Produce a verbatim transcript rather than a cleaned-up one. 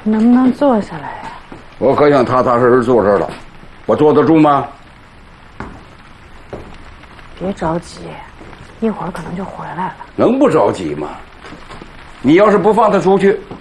能不能坐下来呀？ 我可想踏踏实实坐这儿了，我坐得住吗？ 别着急，一会儿可能就回来了。 能不着急吗？你要是不放他出去，